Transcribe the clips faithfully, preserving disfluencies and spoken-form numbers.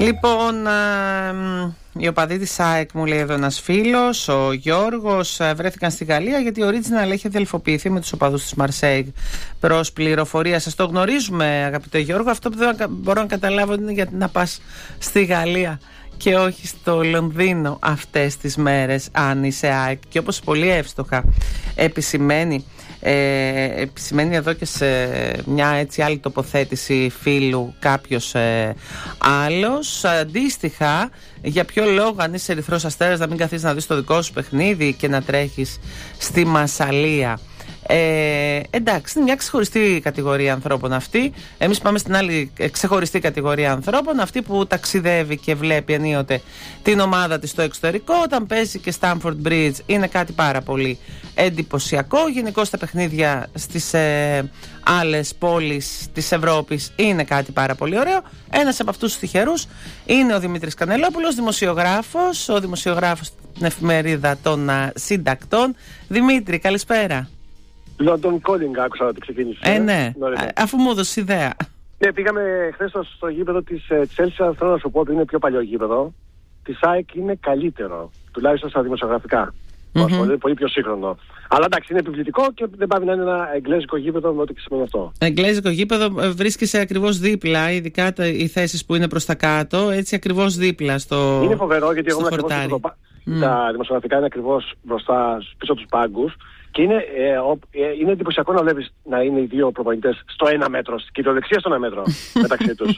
Λοιπόν, οι οπαδοί της ΑΕΚ, μου λέει εδώ ένας φίλος, ο Γιώργος, βρέθηκαν στη Γαλλία γιατί ο Original έχει αδελφοποιηθεί με τους οπαδούς της Μαρσέιγ. Προς πληροφορία, σας το γνωρίζουμε, αγαπητέ Γιώργο. Αυτό που δεν μπορώ να καταλάβω είναι γιατί να πας στη Γαλλία και όχι στο Λονδίνο αυτές τις μέρες, αν είσαι ΑΕΚ. Και όπως πολύ εύστοχα επισημαίνει, ε, επισημαίνει εδώ και σε μια έτσι άλλη τοποθέτηση φίλου κάποιος ε, άλλος, αντίστοιχα, για ποιο λόγο αν είσαι Ερυθρός Αστέρας να μην καθίσεις να δεις το δικό σου παιχνίδι και να τρέχεις στη Μασσαλία? Ε, εντάξει, είναι μια ξεχωριστή κατηγορία ανθρώπων αυτή. Εμείς πάμε στην άλλη ξεχωριστή κατηγορία ανθρώπων, αυτή που ταξιδεύει και βλέπει ενίοτε την ομάδα της στο εξωτερικό. Όταν παίζει και Stamford Bridge είναι κάτι πάρα πολύ εντυπωσιακό. Γενικώς τα παιχνίδια στις ε, άλλες πόλεις της Ευρώπης είναι κάτι πάρα πολύ ωραίο. Ένας από αυτούς τους τυχερούς είναι ο Δημήτρης Κανελόπουλος, δημοσιογράφος, ο δημοσιογράφος στην εφημερίδα των α, συντακτών. Δημήτρη, καλησπέρα. London Calling άκουσα ότι ξεκίνησε. Ε, ναι, Α, αφού μου έδωσε ιδέα. Ναι, πήγαμε χθες στο, στο γήπεδο της Chelsea. Θέλω να σου πω ότι είναι πιο παλιό γήπεδο. Της ΑΕΚ είναι καλύτερο, τουλάχιστον στα δημοσιογραφικά. Mm-hmm. Πολύ, πολύ πιο σύγχρονο. Αλλά εντάξει, είναι επιβλητικό και δεν πάει να είναι ένα εγγλέζικο γήπεδο με ό,τι σημαίνει αυτό. Εγγλέζικο γήπεδο, βρίσκεσαι ακριβώς δίπλα, ειδικά τα, οι θέσεις που είναι προς τα κάτω, έτσι ακριβώς δίπλα στο. Είναι φοβερό γιατί εγώ ακριβώς το, mm. τα δημοσιογραφικά είναι ακριβώς μπροστά πίσω από τους πάγκους. Και είναι, ε, ο, ε, είναι εντυπωσιακό να βλέπεις να είναι οι δύο προπονητές στο ένα μέτρο, στην κυριολεξία στο ένα μέτρο μεταξύ τους.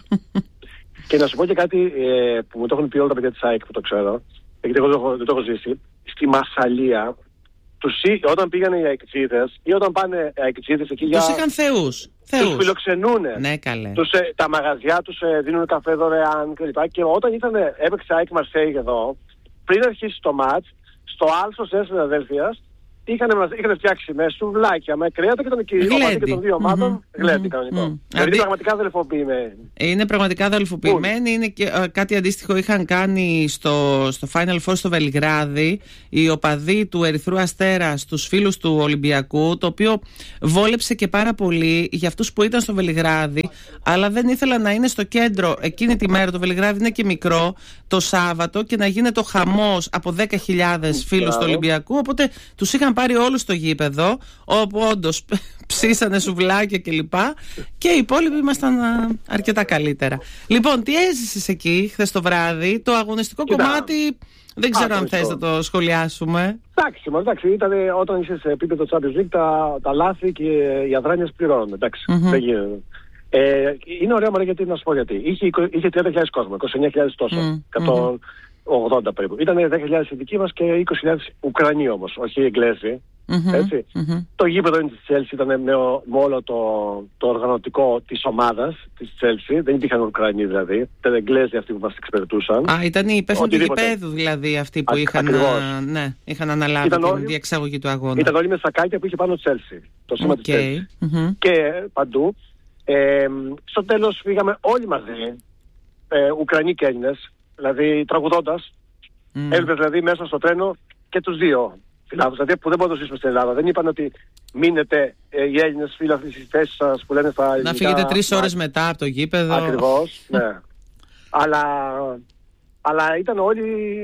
Και να σου πω και κάτι ε, που μου το έχουν πει όλα τα παιδιά της ΑΕΚ που το ξέρω, γιατί εγώ δεν το, δεν το έχω ζήσει. Στη Μασσαλία, τους, όταν πήγανε οι αεκτζίδες ή όταν πάνε οι αεκτζίδες εκεί για... Τους είχαν θεούς. Τους φιλοξενούνε. Ναι, καλέ. Τους, ε, τα μαγαζιά τους ε, δίνουν καφέ δωρεάν κλπ. Και, και όταν ήτανε, έπαιξε ΑΕΚ Μαρσέιγ εδώ, πριν αρχίσει το μάτς, στο Άλσος της Φιλαδέλφειας, Είχαν, είχαν φτιάξει με σουβλάκια, με κρέατα και ήταν και οι ομάδες και των δύο ομάδων mm-hmm. γλέντι κανονικό. Mm-hmm. Δηλαδή Αντί... πραγματικά αδελφοποιημένοι. Είναι πραγματικά αδελφοποιημένοι. Είναι και, uh, κάτι αντίστοιχο είχαν κάνει στο, στο Final Four στο Βελιγράδι οι οπαδοί του Ερυθρού Αστέρα στους φίλους του Ολυμπιακού, το οποίο βόλεψε και πάρα πολύ για αυτούς που ήταν στο Βελιγράδι, αλλά δεν ήθελαν να είναι στο κέντρο εκείνη τη μέρα. Το Βελιγράδι είναι και μικρό, το Σάββατο, και να γίνεται ο χαμός από δέκα χιλιάδες φίλους του Ολυμπιακού. Οπότε τους είχαν πάρει όλους στο γήπεδο, όπου όντως ψήσανε σουβλάκια κλπ. Και οι υπόλοιποι ήμασταν αρκετά καλύτερα. Λοιπόν, τι έζησες εκεί χθες το βράδυ? Το αγωνιστικό Κοίτα. κομμάτι δεν ξέρω Α, αν θες να το σχολιάσουμε. Εντάξει, μα εντάξει, ήταν όταν είσαι σε επίπεδο Champions League τα, τα λάθη και οι αδράνειες πληρώνουν. Εντάξει, mm-hmm. δεν γίνεται. Ε, είναι ωραίο, μωρέ, γιατί να σου πω γιατί. Είχε, είχε τριάντα χιλιάδες κόσμο, είκοσι εννέα χιλιάδες τόσο. Mm-hmm. εκατόν ογδόντα περίπου. Ήταν δέκα χιλιάδες οι δικοί μας και είκοσι χιλιάδες Ουκρανοί όμως, όχι οι Εγγλέζοι. Mm-hmm, έτσι. Mm-hmm. Το γήπεδο της Chelsea ήταν με, με όλο το, το οργανωτικό της ομάδας της Chelsea. Δεν υπήρχαν Ουκρανοί δηλαδή. Ήταν Εγγλέζοι αυτοί που μας εξυπηρετούσαν. Α, ήταν οι υπεύθυνοι του γηπέδου δηλαδή αυτοί που Α, είχαν, α, ναι, είχαν αναλάβει ήταν την όλοι, διεξαγωγή του αγώνα. Ήταν όλοι με σακάκια που είχε πάνω Chelsea. Το σήμα okay. της Chelsea. Mm-hmm. Και παντού. Ε, στο τέλος φύγαμε όλοι μαζί, ε, Ουκρανοί και Έλληνες. Δηλαδή τραγουδώντας, mm. έλειπες δηλαδή μέσα στο τρένο και τους δύο φιλάθλους, δηλαδή που δεν μπορούμε να το ζήσουμε στην Ελλάδα. Δεν είπαν ότι μείνετε ε, οι Έλληνες φίλαθλοι στις θέσεις σας που λένε στα ελληνικά. Να φύγετε τρεις ώρες να... μετά από το γήπεδο. Ακριβώς, ναι. αλλά, αλλά ήταν όλοι,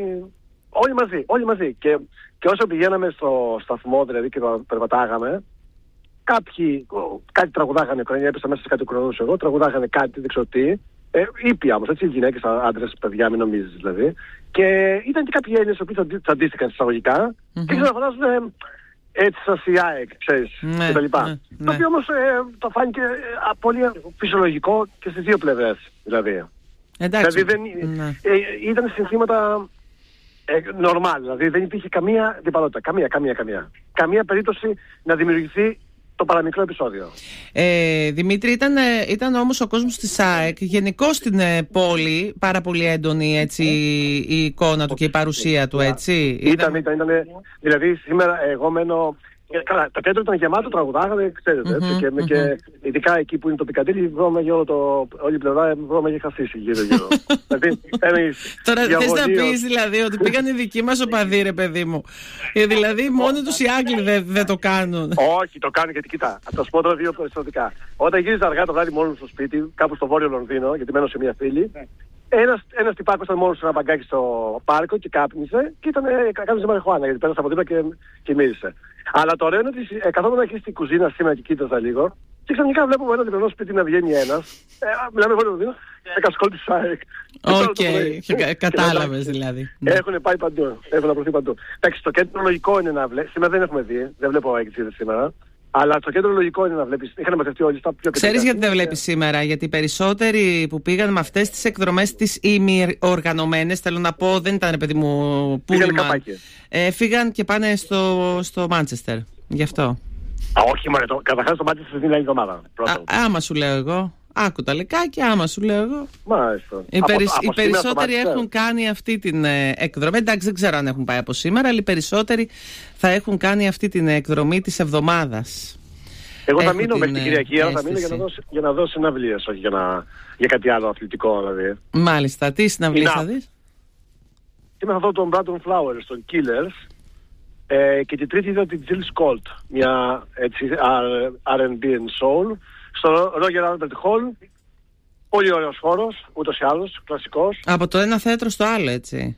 όλοι μαζί, όλοι μαζί. Και, και όσο πηγαίναμε στο σταθμό δηλαδή και περπατάγαμε, κάποιοι κάτι τραγουδάγανε Ουκρανία, έπεσα μέσα σε κάτι Ουκρανούς εγώ, τραγουδάγανε κάτι, δεν ξέρω τι. Ε, ήπια όμως, έτσι, γυναίκες, άντρες, παιδιά, μην νομίζεις δηλαδή. Και ήταν και κάποιοι Έλληνες που τσαντίστηκαν εισαγωγικά mm-hmm. και ήθελαν να φαντάζουν έτσι σαν η ΑΕΚ, ξέρεις, ναι, και τα λοιπά. Ναι, ναι. Το οποίο όμως ε, το φάνηκε ε, πολύ φυσιολογικό και στις δύο πλευρές, δηλαδή. Εντάξει. Δηλαδή δεν, ναι. ε, ήταν συνθήματα ε, normal, δηλαδή δεν υπήρχε καμία αντιπαλότητα, καμία, καμία, καμία. Καμία περίπτωση να δημιουργηθεί το παραμικρό επεισόδιο. Ε, Δημήτρη, ήταν, ήταν όμως ο κόσμος της ΑΕΚ γενικώς στην ε, πόλη πάρα πολύ έντονη έτσι, η εικόνα του και η παρουσία του, έτσι. Ήταν, ήταν, ήταν, δηλαδή σήμερα εγώ μένω... Καλά, τα κέντρα ήταν γεμάτο, τραγουδάγανε, ξέρετε, έτσι, mm-hmm, και, mm-hmm. και ειδικά εκεί που είναι το Πικαντήλι, βρώμαγε όλη η πλευρά, βρώμαγε χασίσει γύρω-γύρω. δηλαδή, Τώρα θες να πεις δηλαδή ότι πήγαν οι δικοί μας οπαδοί, ρε παιδί μου. Ε, δηλαδή μόνοι τους οι Άγγλοι δεν δε το κάνουν. Όχι, το κάνουν γιατί κοιτά, θα σου πω τώρα δύο περιστατικά. Όταν γύριζα αργά το βράδυ μόνο στο σπίτι, κάπου στο βόρειο Λονδίνο, γιατί μένω σε μια φίλη, Ένας, ένας τυπάκος ήταν μόνος σε ένα μπαγκάκι στο πάρκο και κάπνιζε και ήταν, κάπνιζε μαριχουάνα γιατί πέρασε από δίπλα και, και μύρισε. Αλλά το ωραίο είναι ότι ε, καθόμουν εκεί στην κουζίνα σήμερα και κοίταζα λίγο και ξαφνικά βλέπουμε ένα διπλανό σπίτι να βγαίνει ένας. Ε, μιλάμε πολύ με ένα κασκόλ της ΑΕΚ. Οκ, κατάλαβες δηλαδή. Έχουν πάει παντού, έχουν απλωθεί παντού. Εντάξει, το κέντρο λογικό είναι να βλέπει. Σήμερα δεν έχουμε δει, δεν βλέπω ΑΕΚ σήμερα. Αλλά το κέντρο λογικό είναι να βλέπεις. Είχαν μαζευτεί όλοι στα πιο. Ξέρεις γιατί δεν βλέπεις σήμερα? Γιατί οι περισσότεροι που πήγαν με αυτές τις εκδρομές τις ημιοργανωμένες, θέλω να πω, δεν ήταν παιδί μου πούλμαν. Ε, φύγαν και πάνε στο, στο Μάντσεστερ. Γι' αυτό. Α, όχι, μωρέ, το, καταρχάς το Μάντσεστερ την άλλη εβδομάδα. Άμα σου λέω εγώ. Άκου τα λεκάκια, άμα σου λέω εγώ. Μάλιστα. Οι, περι... οι περισσότεροι έχουν κάνει αυτή την ε, εκδρομή. Εντάξει, δεν ξέρω αν έχουν πάει από σήμερα, αλλά οι περισσότεροι θα έχουν κάνει αυτή την εκδρομή της εβδομάδας. Εγώ θα μείνω μέχρι την Κυριακή, αλλά θα μείνω για να δώσω, για να δώσω συναυλίες, όχι για, να... για κάτι άλλο αθλητικό δηλαδή. Μάλιστα. Τι συναυλίες θα δεις? Είμαι θα δω τον Brandon Flowers, τον Killers. Ε, και την τρίτη είδα την Jill Scott, μια έτσι, αρ εν μπι and soul. Στο Roger Albert Hall, πολύ ωραίος χώρος, ούτως ή άλλως, κλασικός. Από το ένα θέατρο στο άλλο, έτσι.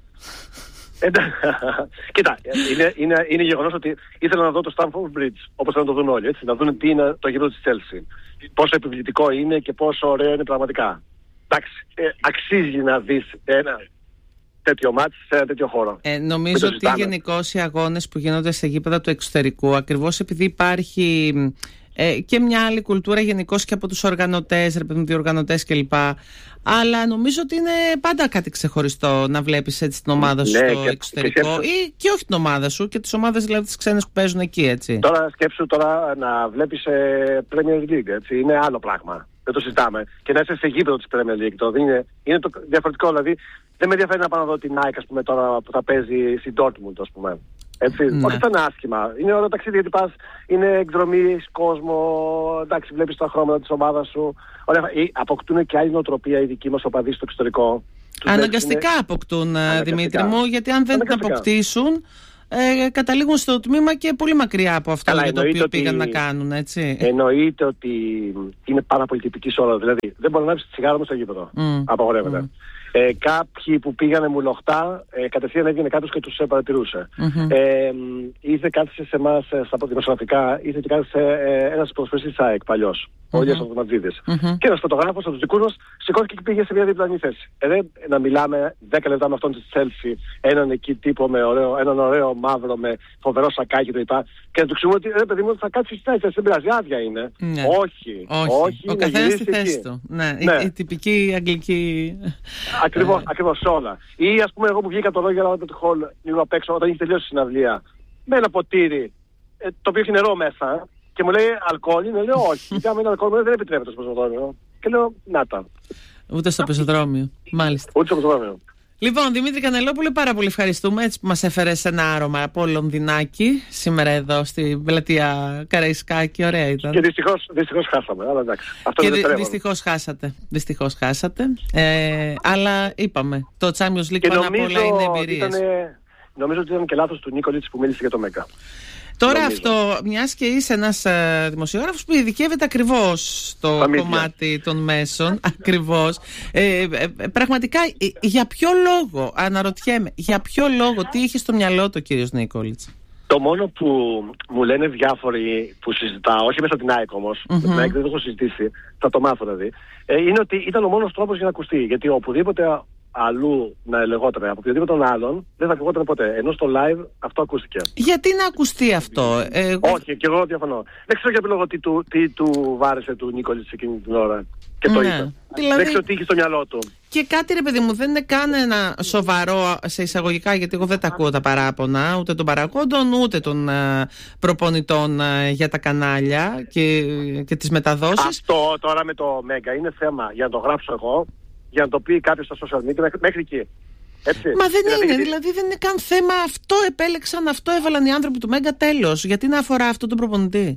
Κοίτα, είναι, είναι, είναι γεγονός ότι ήθελα να δω το Stamford Bridge, όπως θα το δουν όλοι, έτσι, να δουν τι είναι το γήπεδο της Chelsea. Πόσο επιβλητικό είναι και πόσο ωραίο είναι πραγματικά. Εντάξει, ε, αξίζει να δεις ένα τέτοιο μάτς σε ένα τέτοιο χώρο. Ε, νομίζω ότι γενικώς οι αγώνες που γίνονται σε γήπεδα του εξωτερικού, ακριβώς επειδή υπάρχει... Ε, και μια άλλη κουλτούρα γενικώς και από τους οργανωτές, ρε παιδί, διοργανωτές κλπ. Αλλά νομίζω ότι είναι πάντα κάτι ξεχωριστό να βλέπεις έτσι την ομάδα σου, ναι, στο και, εξωτερικό και ή και όχι την ομάδα σου και τις ομάδες δηλαδή τις ξένες που παίζουν εκεί, έτσι. Τώρα σκέψου τώρα να βλέπεις ε, Premier League, έτσι, είναι άλλο πράγμα. Δεν το συζητάμε. Και να είσαι σε γήπεδο της Premier League. Το, είναι, είναι το διαφορετικό, δηλαδή δεν με ενδιαφέρει να πάω να δω την Nike, ας πούμε, τώρα που θα παίζει στην Dortmund, ας πούμε. Έτσι, ναι. Όχι θα είναι άσχημα. Είναι ωραίο ταξίδι γιατί πας, είναι εκδρομή, κόσμο, εντάξει, βλέπεις τα χρώματα της ομάδας σου. Ωραία, αποκτούν και άλλη νοοτροπία οι δικοί μας οπαδοί στο εξωτερικό. Αναγκαστικά είναι... αποκτούν, αναγκαστικά. Δημήτρη μου, γιατί αν δεν την αποκτήσουν, ε, καταλήγουν στο τμήμα και πολύ μακριά από αυτό. Καλά, για το οποίο ότι... πήγαν να κάνουν, έτσι. Εννοείται ότι είναι πάρα πολύ τυπική ώρα. Δηλαδή, δεν μπορεί να βρει τσιγάρο μου στο γήπεδο. Mm. Απαγορεύεται. Mm. Ε, κάποιοι που πήγανε μουλοχτά, ε, κατευθείαν έβγαινε κάποιος και τους ε, παρατηρούσε. Mm-hmm. Ε, ήρθε κάθισε σε εμάς ε, στα δημοσιογραφικά, ήρθε και κάθισε ε, ένας προσφέρης της ΑΕΚ παλιός, mm-hmm. ο Ηλίας Αυτοματζίδης. Mm-hmm. Και ένας φωτογράφος από τους δικούς μας σηκώθηκε και πήγε σε μια διπλανή θέση. Ε, δεν, να μιλάμε δέκα λεπτά με αυτόν της Chelsea, έναν εκεί τύπο με ωραίο, έναν ωραίο μαύρο με φοβερό σακάκι κλπ. Και να του ξέρουμε ότι ρε παιδί μου θα κάτσει στη θέση, δεν πειράζει, άδεια είναι. Ναι. Όχι, όχι, όχι. Ο καθένας στη θέση του. Ναι, ναι. Η, η τυπική αγγλική. Ακριβώς, ε. ακριβώς όλα. Ή ας πούμε εγώ που βγήκα το Roger Albert Hall λίγο απ' έξω όταν είχε τελειώσει η συναυλία με ένα ποτήρι ε, το οποίο έχει νερό μέσα και μου λέει αλκοόλ, είναι, λέω όχι. Γιατί άμα είναι αλκοόλ δεν επιτρέπεται στο πεζοδρόμιο. Και λέω να τα. Ούτε στο πεζοδρόμιο. Μάλιστα. Ούτε στο πεζοδρόμιο. Λοιπόν, Δημήτρη Κανελόπουλε, πάρα πολύ ευχαριστούμε έτσι που μας έφερες ένα άρωμα από Λονδινάκι σήμερα εδώ στην πλατεία Καραϊσκάκη. Ωραία ήταν. Και δυστυχώς, δυστυχώς χάσαμε. Αλλά εντάξει. Αυτό και δεν δυ, δυστυχώς χάσατε. Δυστυχώς χάσατε. Ε, αλλά είπαμε, το Champions League πάνω απ' όλα είναι εμπειρίες. Ήτανε, νομίζω ότι ήταν και λάθος του Νίκολιτς που μίλησε για το Μέγκα. Τώρα νομίζω. Αυτό, μιας και είσαι ένας uh, δημοσιογράφος που ειδικεύεται ακριβώς στο κομμάτι των μέσων, ακριβώς. Ε, ε, πραγματικά, ε, για ποιο λόγο, αναρωτιέμαι, για ποιο λόγο, τι είχε στο μυαλό του ο κύριος Νίκολιτς? Το μόνο που μου λένε διάφοροι που συζητάω, όχι μέσα από την ΑΕΚ όμως, mm-hmm. την ΑΕΚ δεν το έχω συζητήσει, θα το μάθω δηλαδή, ε, είναι ότι ήταν ο μόνος τρόπος για να ακουστεί. Γιατί οπουδήποτε αλλού να ελεγόταν από οποιοδήποτε τον άλλον, δεν θα ακουγόταν ποτέ. Ενώ στο live αυτό ακούστηκε. Γιατί να ακουστεί αυτό? Εγώ... Όχι, και εγώ διαφωνώ. Δεν ξέρω για ποιο λόγο τι του, τι του βάρεσε του Νίκολιτς εκείνη την ώρα. Και το ναι. είπε. Δηλαδή... Δεν ξέρω τι είχε στο μυαλό του. Και κάτι ρε παιδί μου, δεν είναι καν ένα σοβαρό σε εισαγωγικά, γιατί εγώ δεν τα ακούω τα παράπονα ούτε των παραγόντων ούτε των uh, προπονητών uh, για τα κανάλια και, και τις μεταδόσεις. Αυτό τώρα με το Μέγκα είναι θέμα για να το γράψω εγώ, για να το πει κάποιος στα social media μέχρι εκεί. Έτσι. Μα δεν δηλαδή, είναι, γιατί... δηλαδή δεν είναι καν θέμα. Αυτό επέλεξαν, αυτό έβαλαν οι άνθρωποι του Μέγκα, τέλος. Γιατί να αφορά αυτό τον προπονητή?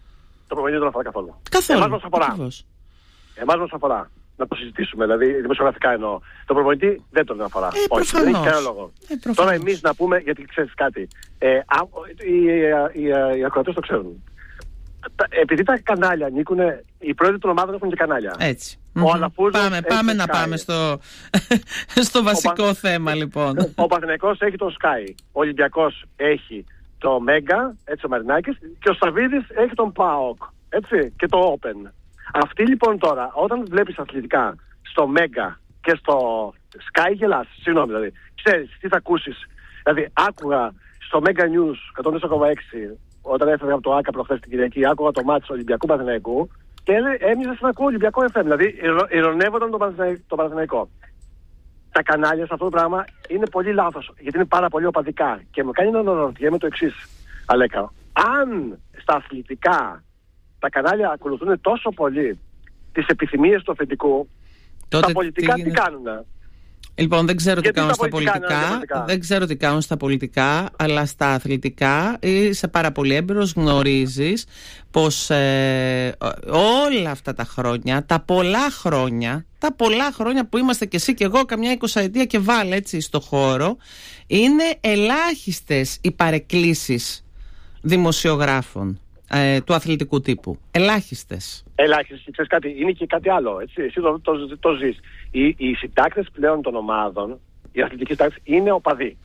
Το προπονητή δεν τον αφορά καθόλου. Καθόλου. Εμάς μας αφορά. Εμάς μας αφορά. Να το συζητήσουμε, δηλαδή δημοσιογραφικά εννοώ. Το προπονητή δεν τον αφορά. Ε, Όχι, δεν έχει κανένα λόγο. Ε, Τώρα εμείς να πούμε, γιατί ξέρεις κάτι. Ε, α, οι, οι, οι, οι ακροατές το ξέρουν. επειδή τα κανάλια ανήκουν, οι πρόεδροι των ομάδων έχουν και κανάλια. Έτσι. Ο mm-hmm. Αλαφούζος πάμε πάμε να Sky. πάμε στο, στο βασικό ο, θέμα λοιπόν. Ο Παναθηναϊκός έχει το Sky, ο Ολυμπιακός έχει το Μέγκα, έτσι ο Μαρινάκης, και ο Σαββίδης έχει τον ΠΑΟΚ, έτσι, και το Open. Αυτοί λοιπόν τώρα, όταν βλέπεις αθλητικά στο Μέγκα και στο Sky, γελάς, συγγνώμη δηλαδή, ξέρεις τι θα ακούσεις. Δηλαδή άκουγα στο Mega News εκατόν τέσσερα κόμμα έξι, όταν έφευγα από το ΆΚΑ προχθές την Κυριακή, άκουγα το μάτι του Ολυμπιακού Παναθηναϊκού και έμοιαζε σαν να ακούω Ολυμπιακό εφ εμ. Δηλαδή ειρωνεύονταν τον το Παναθηναϊκό. Τα κανάλια σε αυτό το πράγμα είναι πολύ λάθος, γιατί είναι πάρα πολύ οπαδικά. Και μου κάνει να αναρωτιέμαι το εξής, Αλέκα. Αν στα αθλητικά τα κανάλια ακολουθούν τόσο πολύ τις επιθυμίες του αφεντικού, τότε τα πολιτικά τι, τι κάνουνε? Λοιπόν, δεν ξέρω γιατί τι κάνουν στα πολιτικά, πολιτικά. Δεν ξέρω τι κάνουν στα πολιτικά, αλλά στα αθλητικά είσαι πάρα πολύ έμπειρος, γνωρίζεις πως ε, όλα αυτά τα χρόνια, τα πολλά χρόνια, τα πολλά χρόνια που είμαστε και εσύ και εγώ, καμιά εικοσαετία και βάλε έτσι στο χώρο, είναι ελάχιστες οι παρεκκλήσεις δημοσιογράφων ε, του αθλητικού τύπου. Ελάχιστες. Ελάχιστες. Και ξέρεις κάτι, είναι και κάτι άλλο. Έτσι. Εσύ το, το, το, το ζεις. Οι, οι συντάκτες πλέον των ομάδων, οι αθλητικοί συντάκτες, είναι οπαδοί.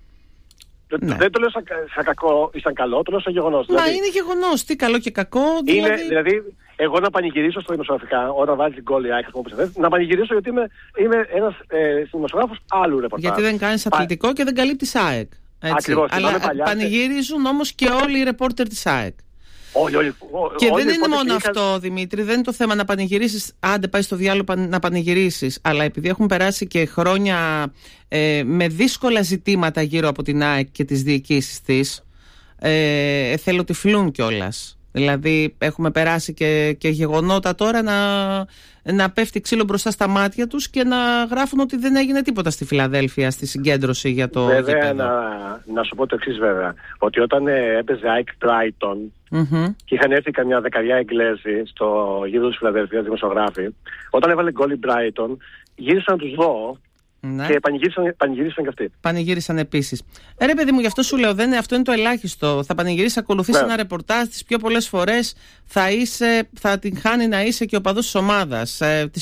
Ναι. Δεν το λέω σαν, σαν κακό ή σαν καλό, το λέω σαν γεγονός. Μα δηλαδή, είναι γεγονός. Τι καλό και κακό. Είναι, δηλαδή... δηλαδή, εγώ να πανηγυρίσω στο δημοσιογραφικά, όταν βάζει γκολ η ΑΕΚ, να πανηγυρίσω γιατί είμαι, είμαι ένας ε, δημοσιογράφος άλλου ρεπορτάζ. Γιατί δεν κάνεις αθλητικό και δεν καλύπτεις ΑΕΚ. Ακριβώς. Αλλά πανηγυρίζουν όμως και όλοι οι ρεπόρτερ της ΑΕΚ. Όλοι, όλοι, και όλοι, δεν είναι μόνο είχαν... αυτό, Δημήτρη, δεν είναι το θέμα να πανηγυρίσεις, άντε πάει στο διάλογο να πανηγυρίσεις, αλλά επειδή έχουν περάσει και χρόνια ε, με δύσκολα ζητήματα γύρω από την ΑΕΚ και τις διοικήσεις της, ε, εθελοτυφλούν κιόλας. Δηλαδή έχουμε περάσει και, και γεγονότα τώρα να, να πέφτει ξύλο μπροστά στα μάτια τους και να γράφουν ότι δεν έγινε τίποτα στη Φιλαδέλφια στη συγκέντρωση για το βέβαια, γήπεδο. Να, να σου πω το εξής βέβαια, ότι όταν ε, έπαιζε ΑΕΚ Brighton mm-hmm. και είχαν έρθει καμιά δεκαετία Εγγλέζοι στο γήπεδο της Φιλαδέλφειας, δημοσιογράφοι, όταν έβαλε γκολ η Brighton γύρισαν να τους δω. Ναι. Και πανηγύρισαν, πανηγύρισαν και αυτοί. Πανηγύρισαν επίσης. Ε, ρε παιδί μου, γι' αυτό σου λέω, δεν είναι, αυτό είναι το ελάχιστο. Θα πανηγυρίσεις, ακολουθείς ναι. ένα ρεπορτάζ, τις πιο πολλές φορές θα, είσαι, θα την χάνει να είσαι και οπαδός της ομάδας. Ε,